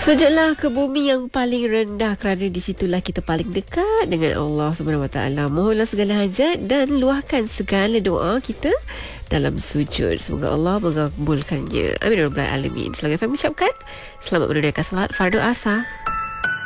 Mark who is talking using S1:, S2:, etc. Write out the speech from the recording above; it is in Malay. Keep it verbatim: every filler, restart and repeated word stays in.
S1: Sujudlah ke bumi yang paling rendah, kerana di situlah kita paling dekat dengan Allah Subhanahu Wa Taala. Mohonlah segala hajat dan luahkan segala doa kita dalam sujud. Semoga Allah mengabulkannya. Amin ya rabbal alamin. Selagi kami ucapkan selamat menunaikan salat fardu asar.